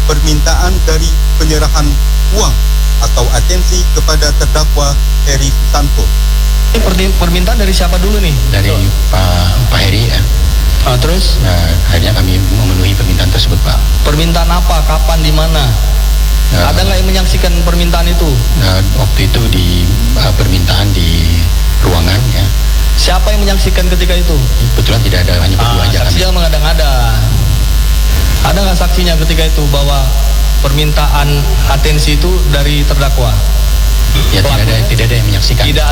permintaan dari penyerahan uang atau atensi kepada terdakwa Heri Susanto. Ini permintaan dari siapa dulu nih? Dari Pak Heri ya. Terus? Akhirnya kami memenuhi permintaan tersebut, Pak. Permintaan apa? Kapan? Di mana? Ada nggak yang menyaksikan permintaan itu? Waktu itu di permintaan di ruangan ya. Siapa yang menyaksikan ketika itu? Kebetulan tidak ada, hanya berdua aja kami. Saksinya mengada-ngada. Ada nggak saksinya ketika itu bahwa permintaan atensi itu dari terdakwa? Ya tidak ada yang menyaksikan. Tidak